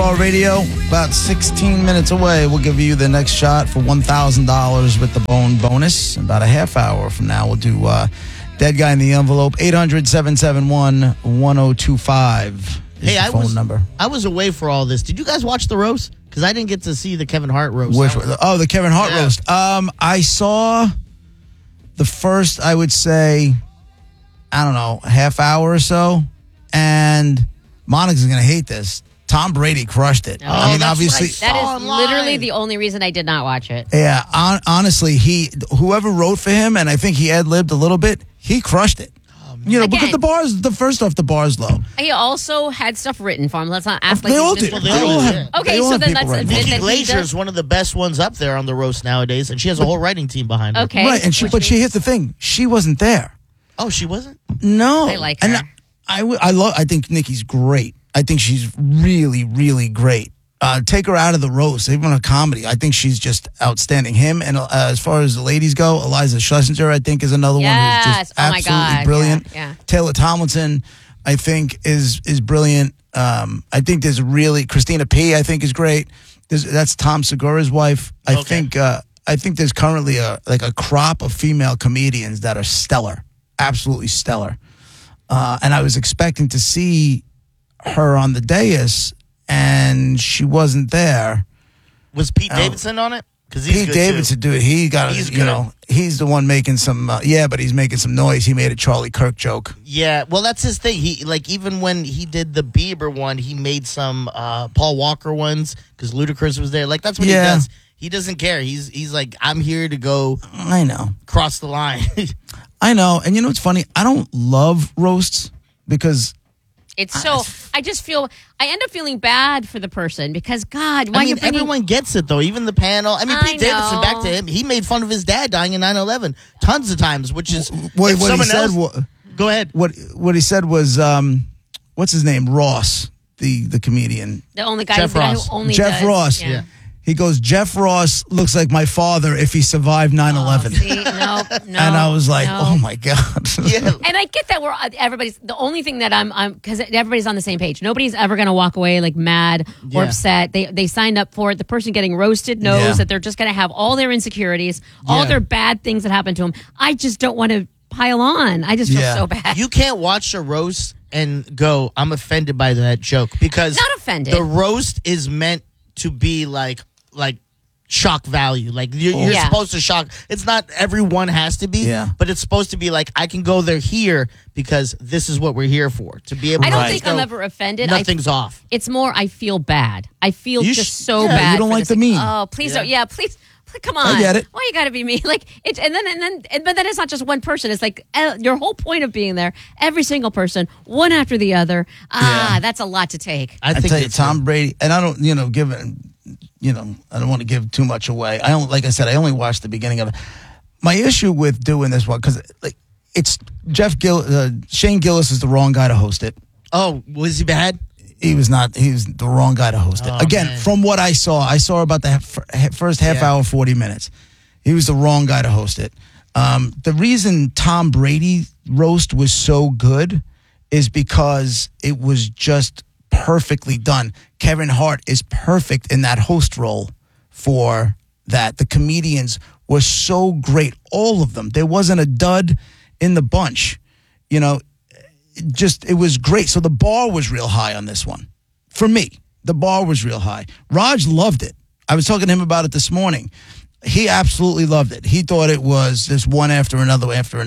Hour Radio. About 16 minutes away, we'll give you the next shot for $1,000 with the bone bonus. About a half hour from now, we'll do Dead Guy in the Envelope. 800-771-1025 is the phone number. I was away for all this. Did you guys watch the roast? Because I didn't get to see the Kevin Hart roast. The Kevin Hart roast. I saw the first, I would say, I don't know, half hour or so. And Monica's going to hate this. Tom Brady crushed it. I mean, obviously. That is literally the only reason I did not watch it. Yeah, honestly, whoever wrote for him, and I think he ad-libbed a little bit, he crushed it. Because the bar's low. He also had stuff written for him. Let's not act like they all he's did. Mr. Okay, so then let's admit Nikki that Glaser is one of the best ones up there on the roast nowadays, and she has a whole writing team behind her. Okay. Right, but she hit the thing. She wasn't there. Oh, she wasn't? I No. like her. And I think Nikki's great. I think she's really, really great. Take her out of the roast, even a comedy. I think she's just outstanding. Him, and as far as the ladies go, Eliza Schlesinger, I think, is another one who's just absolutely brilliant. Yeah. Taylor Tomlinson, I think, is brilliant. I think there's Christina P., I think, is great. That's Tom Segura's wife. I think there's currently a crop of female comedians that are stellar, absolutely stellar. And I was expecting to see her on the dais, and she wasn't there. Was Pete Davidson on it? Because Pete Davidson, dude, he's the one making some. But he's making some noise. He made a Charlie Kirk joke. Yeah, well, that's his thing. He even when he did the Bieber one, he made some Paul Walker ones because Ludacris was there. Like that's what he does. He doesn't care. He's like, I'm here to go. I know. Cross the line. I know, and what's funny? I don't love roasts because. It's so. I just feel. I end up feeling bad for the person because God. Why everyone gets it though. Even the panel. I mean, Pete Davidson. Back to him. He made fun of his dad dying in 9/11 tons of times, which is what he said. Go ahead. What he said was, what's his name? Ross, the comedian. The only guy Jeff Ross. who only Jeff does, Ross. Yeah. He goes, Jeff Ross looks like my father if he survived 9/11. No. And I was like, oh my God. Yeah. And I get that everybody's the only thing that I'm because everybody's on the same page. Nobody's ever going to walk away like mad or upset. They signed up for it. The person getting roasted knows that they're just going to have all their insecurities, all their bad things that happen to them. I just don't want to pile on. I just feel so bad. You can't watch a roast and go, I'm offended by that joke because not offended. The roast is meant to be like shock value. Like you're supposed to shock. It's not everyone has to be, but it's supposed to be like I can go there here because this is what we're here for. To be able. I don't think I'm ever offended. Nothing's off. It's more I feel bad. I feel just so bad. You don't like the meme. Oh, please don't. Yeah, please. Come on. I get it. Why you got to be mean? Like it, but then it's not just one person. It's like your whole point of being there. Every single person, one after the other. That's a lot to take. I think Tom Brady, and I don't, I don't want to give too much away. I only watched the beginning of it. My issue with doing this one because it's Shane Gillis is the wrong guy to host it. Oh, was he bad? He was not. He was the wrong guy to host it. Again, man. From what I saw about the first half hour, 40 minutes. He was the wrong guy to host it. The reason Tom Brady roast was so good is because it was just perfectly done. Kevin Hart is perfect in that host role for that. The comedians were so great, all of them. There wasn't a dud in the bunch. It was great. So the bar was real high on this one. For me, the bar was real high. Raj loved it. I was talking to him about it this morning. He absolutely loved it. He thought it was this one after another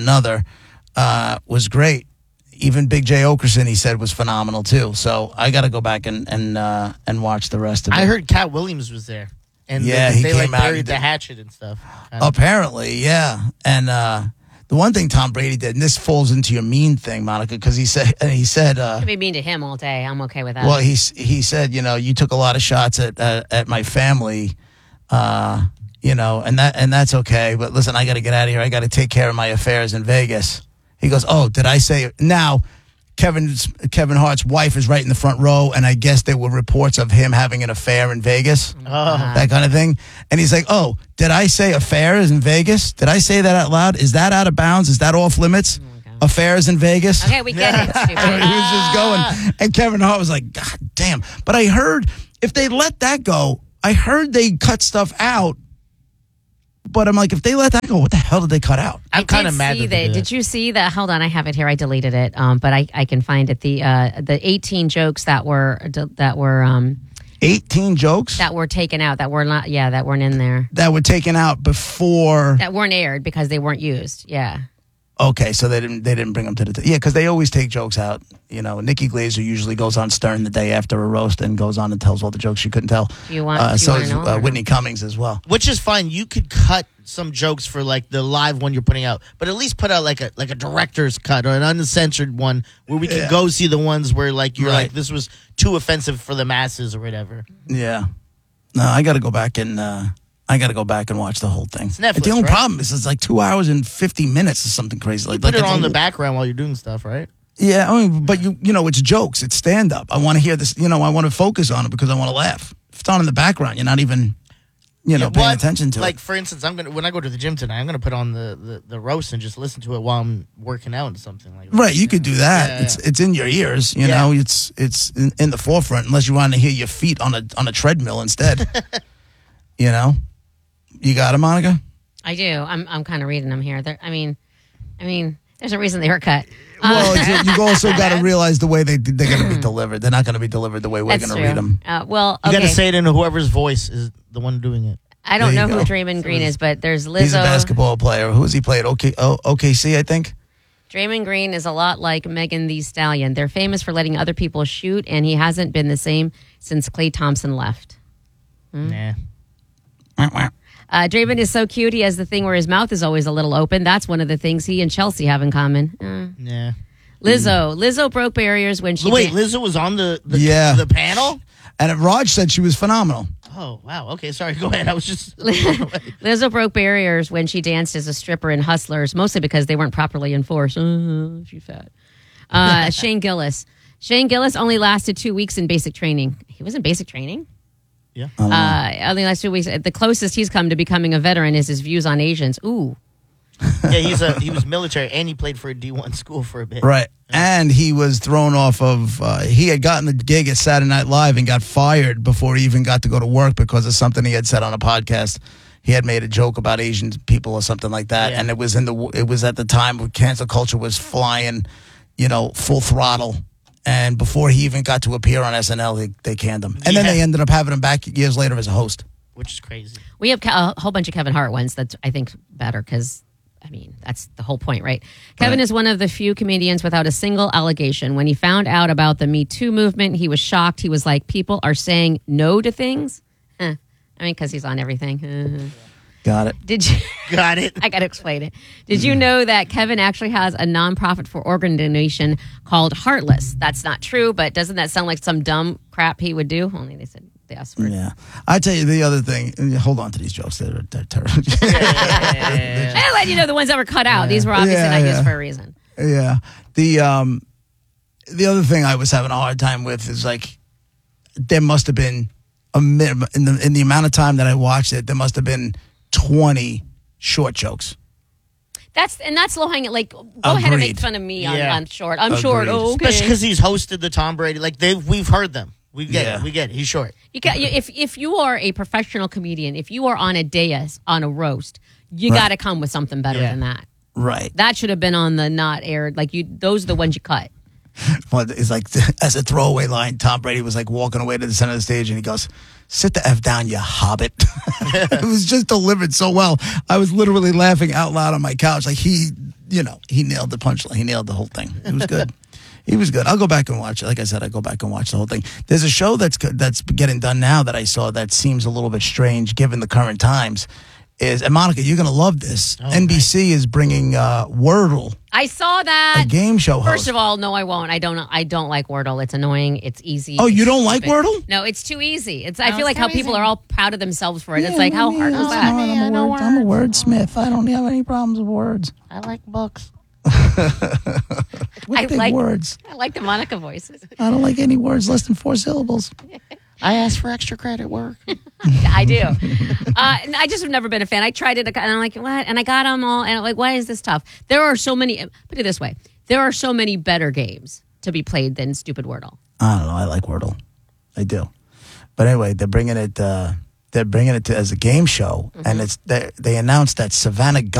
was great. Even Big J. Okerson, he said, was phenomenal too. So I got to go back and watch the rest of it. I heard Cat Williams was there. And he they came out, buried the hatchet and stuff. Apparently, yeah. And the one thing Tom Brady did, and this falls into your mean thing, Monica, because he said, I can be mean to him all day. I'm okay with that. Well, he said, you took a lot of shots at my family, and that's okay. But listen, I got to get out of here. I got to take care of my affairs in Vegas. He goes, oh, did I say now? Kevin Hart's wife is right in the front row, and I guess there were reports of him having an affair in Vegas, that kind of thing. And he's like, oh, did I say affairs in Vegas? Did I say that out loud? Is that out of bounds? Is that off limits? Affairs in Vegas? Okay, we get it, stupid. He was just going. And Kevin Hart was like, God damn. But I heard if they let that go, I heard they cut stuff out. But I'm like, if they let that go, what the hell did they cut out? I'm kind of mad. Did you see that? Hold on, I have it here. I deleted it, but I can find it. The 18 jokes that were 18 jokes that were taken out that were not that weren't in there, that were taken out before, that weren't aired because they weren't used. Yeah. Okay, so they didn't bring them to the because they always take jokes out. You know, Nikki Glaser usually goes on Stern the day after a roast and goes on and tells all the jokes she couldn't tell. Do you want? So is Whitney Cummings as well, which is fine. You could cut some jokes for like the live one you're putting out, but at least put out like a director's cut or an uncensored one where we can go see the ones where like you're like this was too offensive for the masses or whatever. Yeah, no, I got to go back and. I got to go back and watch the whole thing. It's Netflix, the only problem is it's like 2 hours and 50 minutes or something crazy. You put it on the background while you're doing stuff, right? Yeah, I mean, but you know, it's jokes. It's stand-up. I want to hear this. You know, I want to focus on it because I want to laugh. If it's on in the background, you're not even, paying attention to it. Like, for instance, when I go to the gym tonight, I'm going to put on the roast and just listen to it while I'm working out and something like that. Right, you could do that. Yeah, it's in your ears. You know, it's in the forefront. Unless you want to hear your feet on a treadmill instead. You know. You got it, Monica? I do. I'm kind of reading them here. I mean, there's a reason they were cut. Well, you also got to realize the way they're going to be delivered. They're not going to be delivered the way we're going to read them. You got to say it in whoever's voice is the one doing it. I don't know who Draymond Green is, but there's Lizzo. He's a basketball player. Who has he played? OKC, I think. Draymond Green is a lot like Megan Thee Stallion. They're famous for letting other people shoot, and he hasn't been the same since Klay Thompson left. Nah. Draymond is so cute. He has the thing where his mouth is always a little open. That's one of the things he and Chelsea have in common. Yeah. Lizzo broke barriers when she. Wait, Lizzo was on the panel, and Raj said she was phenomenal. Oh wow. Okay, sorry. Go ahead. I was just. Lizzo broke barriers when she danced as a stripper in Hustlers, mostly because they weren't properly enforced. She's fat. Shane Gillis. Shane Gillis only lasted 2 weeks in basic training. He was in basic training. Yeah. Only last 2 weeks. The closest he's come to becoming a veteran is his views on Asians. Ooh. Yeah, he was military and he played for a D1 school for a bit. Right. And he was thrown off of, he had gotten the gig at Saturday Night Live and got fired before he even got to go to work because of something he had said on a podcast. He had made a joke about Asian people or something like that. Yeah. And it was at the time when cancel culture was flying, full throttle. And before he even got to appear on SNL, they canned him. And then they ended up having him back years later as a host. Which is crazy. We have a whole bunch of Kevin Hart ones that's, I think, better because, that's the whole point, right? Kevin is one of the few comedians without a single allegation. When he found out about the Me Too movement, he was shocked. He was like, people are saying no to things? Because he's on everything. Got it. Got it. I got to explain it. Did you know that Kevin actually has a nonprofit for organ donation called Heartless? That's not true, but doesn't that sound like some dumb crap he would do? Only they said the S word. Yeah. I tell you the other thing. Hold on to these jokes. They're terrible. I let you know the ones that were cut out. These were obviously not used for a reason. Yeah. The other thing I was having a hard time with is like there must have been a minimum in the amount of time that I watched it. There must have been 20 short jokes. That's low hanging. Like, go ahead and make fun of me on short. I'm short. Oh, okay. Especially because he's hosted the Tom Brady. Like we've heard them. We get it. He's short. If you are a professional comedian, if you are on a dais on a roast, you got to come with something better than that. Right. That should have been on the not aired. Like those are the ones you cut. Well, it's like as a throwaway line, Tom Brady was like walking away to the center of the stage and he goes, "Sit the F down, you hobbit." It was just delivered so well. I was literally laughing out loud on my couch. Like he nailed the punchline. He nailed the whole thing. It was good. He was good. I'll go back and watch it. Like I said, I go back and watch the whole thing. There's a show that's getting done now that I saw that seems a little bit strange given the current times. And Monica, you're going to love this. NBC is bringing Wordle. I saw that. A game show host. First of all, no, I won't. I don't like Wordle. It's annoying. It's easy. Oh, you don't like Wordle? No, it's too easy. I feel like how people are all proud of themselves for it. It's like, how hard is that? I'm a wordsmith. I don't have any problems with words. I like books. I like words. I like the Monica voices. I don't like any words less than 4 syllables. I asked for extra credit work. I do. I just have never been a fan. I tried it, and I'm like, what? And I got them all, and I'm like, why is this tough? There are so many. Put it this way: there are so many better games to be played than stupid Wordle. I don't know. I like Wordle. I do. But anyway, they're bringing it. They're bringing it as a game show, and it's they announced that Savannah